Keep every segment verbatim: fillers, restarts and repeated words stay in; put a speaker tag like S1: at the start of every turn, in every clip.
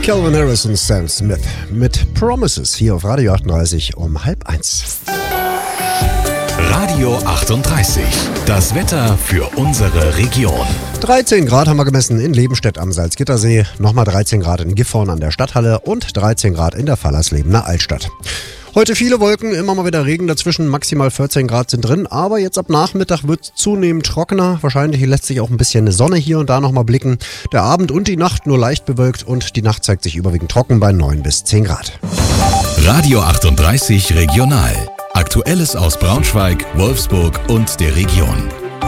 S1: Calvin Harris und Sam Smith mit Promises hier auf Radio achtunddreißig um halb eins.
S2: Radio achtunddreißig, das Wetter für unsere Region.
S1: dreizehn Grad haben wir gemessen in Lebenstedt am Salzgittersee, nochmal dreizehn Grad in Gifhorn an der Stadthalle und dreizehn Grad in der Fallerslebener Altstadt. Heute viele Wolken, immer mal wieder Regen dazwischen, maximal vierzehn Grad sind drin, aber jetzt ab Nachmittag wird es zunehmend trockener. Wahrscheinlich lässt sich auch ein bisschen Sonne hier und da nochmal blicken. Der Abend und die Nacht nur leicht bewölkt und die Nacht zeigt sich überwiegend trocken bei neun bis zehn Grad.
S2: Radio achtunddreißig Regional. Aktuelles aus Braunschweig, Wolfsburg und der Region.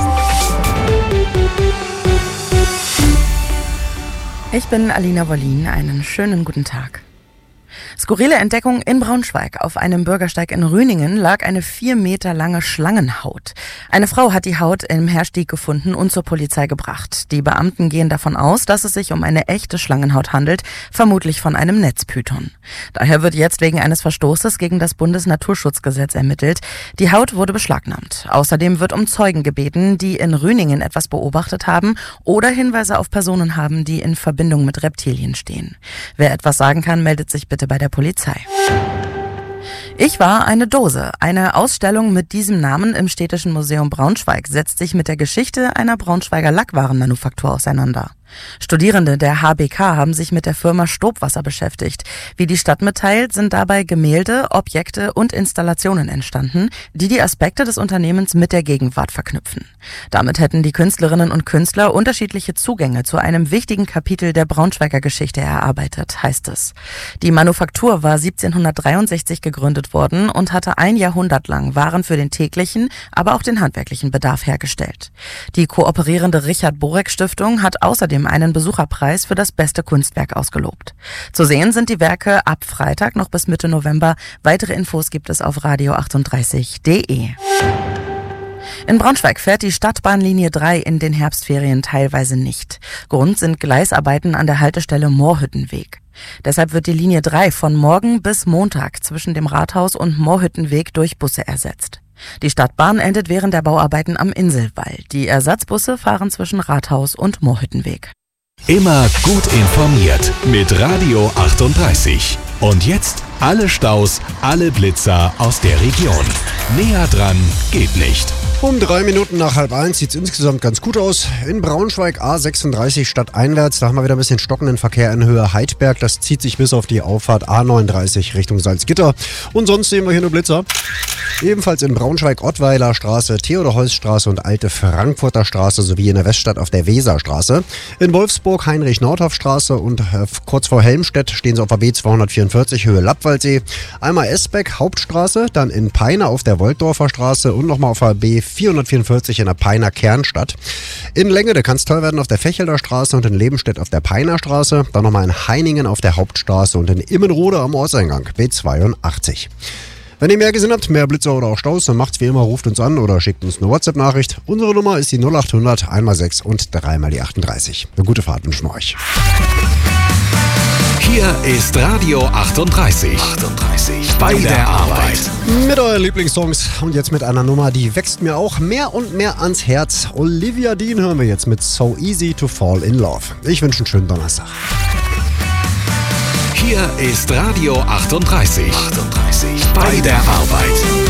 S3: Ich bin Alina Wollin, einen schönen guten Tag. Skurrile Entdeckung in Braunschweig. Auf einem Bürgersteig in Rüningen lag eine vier Meter lange Schlangenhaut. Eine Frau hat die Haut im Herstieg gefunden und zur Polizei gebracht. Die Beamten gehen davon aus, dass es sich um eine echte Schlangenhaut handelt, vermutlich von einem Netzpython. Daher wird jetzt wegen eines Verstoßes gegen das Bundesnaturschutzgesetz ermittelt. Die Haut wurde beschlagnahmt. Außerdem wird um Zeugen gebeten, die in Rüningen etwas beobachtet haben oder Hinweise auf Personen haben, die in Verbindung mit Reptilien stehen. Wer etwas sagen kann, meldet sich bitte bei der Polizei. Ich war eine Dose. Eine Ausstellung mit diesem Namen im Städtischen Museum Braunschweig setzt sich mit der Geschichte einer Braunschweiger Lackwarenmanufaktur auseinander. Studierende der H B K haben sich mit der Firma Stobwasser beschäftigt. Wie die Stadt mitteilt, sind dabei Gemälde, Objekte und Installationen entstanden, die die Aspekte des Unternehmens mit der Gegenwart verknüpfen. Damit hätten die Künstlerinnen und Künstler unterschiedliche Zugänge zu einem wichtigen Kapitel der Braunschweiger Geschichte erarbeitet, heißt es. Die Manufaktur war siebzehnhundertdreiundsechzig gegründet worden und hatte ein Jahrhundert lang Waren für den täglichen, aber auch den handwerklichen Bedarf hergestellt. Die kooperierende Richard-Borek-Stiftung hat außerdem einen Besucherpreis für das beste Kunstwerk ausgelobt. Zu sehen sind die Werke ab Freitag noch bis Mitte November. Weitere Infos gibt es auf radio achtunddreißig punkt de. In Braunschweig fährt die Stadtbahnlinie drei in den Herbstferien teilweise nicht. Grund sind Gleisarbeiten an der Haltestelle Moorhüttenweg. Deshalb wird die Linie drei von morgen bis Montag zwischen dem Rathaus und Moorhüttenweg durch Busse ersetzt. Die Stadtbahn endet während der Bauarbeiten am Inselwall. Die Ersatzbusse fahren zwischen Rathaus und Moorhüttenweg.
S2: Immer gut informiert mit Radio achtunddreißig. Und jetzt alle Staus, alle Blitzer aus der Region. Näher dran geht nicht.
S1: Um drei Minuten nach halb eins sieht es insgesamt ganz gut aus. In Braunschweig A sechsunddreißig stadteinwärts, da haben wir wieder ein bisschen stockenden Verkehr in Höhe Heidberg. Das zieht sich bis auf die Auffahrt A neununddreißig Richtung Salzgitter. Und sonst sehen wir hier nur Blitzer. Ebenfalls in Braunschweig Ottweiler Straße, Theodor-Heuss-Straße und Alte Frankfurter Straße sowie in der Weststadt auf der Weserstraße. In Wolfsburg Heinrich-Nordhoff-Straße und äh, kurz vor Helmstedt stehen sie auf der B zweihundertvierundvierzig Höhe Lappwaldsee. Einmal Esbeck Hauptstraße, dann in Peine auf der Woltdorfer Straße und nochmal auf der B vierhundertvierundvierzig in der Peiner Kernstadt. In Länge, da kann es toll werden auf der Fechelder Straße und in Lebenstedt auf der Peiner Straße. Dann nochmal in Heiningen auf der Hauptstraße und in Immenrode am Ortseingang B zweiundachtzig. Wenn ihr mehr gesehen habt, mehr Blitzer oder auch Staus, dann macht's wie immer, ruft uns an oder schickt uns eine WhatsApp-Nachricht. Unsere Nummer ist die null achthundert, einmal sechs und dreimal die achtunddreißig. Eine gute Fahrt wünschen wir euch.
S2: Hier ist Radio achtunddreißig. achtunddreißig bei der Arbeit.
S1: Mit euren Lieblingssongs und jetzt mit einer Nummer, die wächst mir auch mehr und mehr ans Herz. Olivia Dean hören wir jetzt mit So Easy to Fall in Love. Ich wünsche einen schönen Donnerstag.
S2: Hier ist Radio achtunddreißig. achtunddreißig bei der Arbeit.